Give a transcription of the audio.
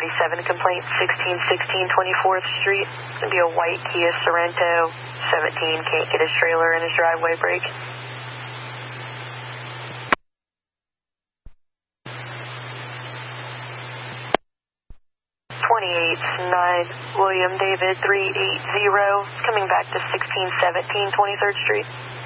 47 complaint, 1616 24th Street. It's going to be a white Kia Sorento, 17, can't get his trailer in his driveway brake. 28-9, William David 380, coming back to 1617 23rd Street.